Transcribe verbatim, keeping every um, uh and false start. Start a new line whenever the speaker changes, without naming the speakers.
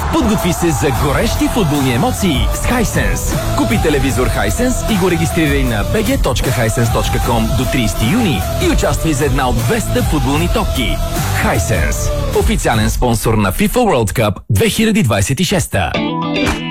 Подготви се за горещи футболни емоции с Hisense. Купи телевизор Hisense и го регистрирай на би джи точка хайсенс точка ком до тридесети юни и участвай за една от двеста футболни топки. Hisense. Официален спонсор на FIFA World Cup две хиляди двадесет и шеста.